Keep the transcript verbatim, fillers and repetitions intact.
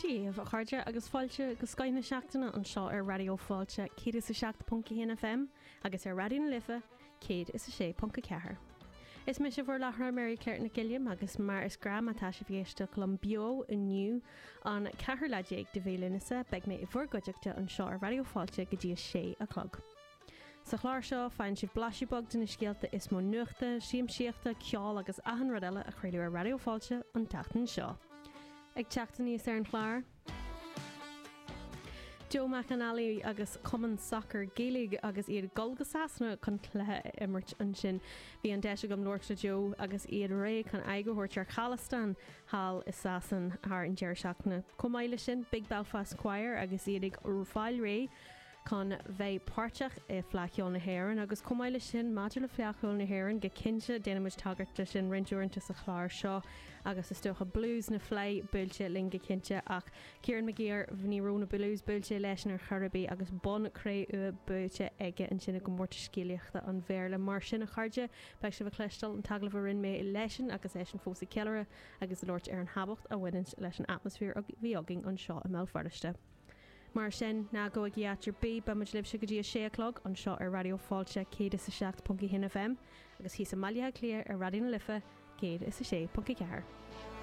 Díomh a chuirde agus fáilte go scaine seachtainna an seo ar radio fáilte céad is a seacht punca F M agus ar radio na Lifa céad is a sé punca ceathair. Is me se bhór lethra Mary Claire na Gilliam agus mar is gram atá se bhéiste chum bio inniu an cethir leidéag de bhélinise beag mé i bhór goideachta an seo ar radio fáilte go dtí sé a clog. Sa chláir seo fáin sibh blaisiúbog den na scialta is mó nuachta, siamsíochta, ceáil agus ahan rudaile a chréilú ar radio fáilte an tatan seo. Ag teachta níos ar an chláir. Joe McAnally agus Common Soccer Gaelig agus iad golga sasna chun clethe imirt an sin. Bhí an deise gom Lorta Joe agus iad ré chun aigehort ar Chalastan hall is sasan haar an deir seachna. Comáile sin Big Belfast Choir agus iad ag Urfáil ré chun bheith páirteach i Fleachiol na Héireann agus comáile sin maidir le Fleachiol na Héireann go cinse déanamuid tagarta sin rinúirnta sa chláir seo agus is stocha blues na phlé builte linga cinse ach Ciaran McGear bhníróna blues builte leis ar Chorrabí agus bon cré u builte aige an sinna go mórta scíliaachta an bhéirle mar sinna chairde beag se bh cléistal an taglah rin mé i leisin agus é sin fósa ceaire agus Lord ar an habacht a bhaint leis an atmosfér a bhí agin an seo a mellfariste. Mar sin ná go ag iatr bí ba muid libse go dtí sé o'clock an seo ar radio fáilte céad is a seacht punca F M agus hí sa maiile clia ar radio na Lifa céad is a sé punca ceathair.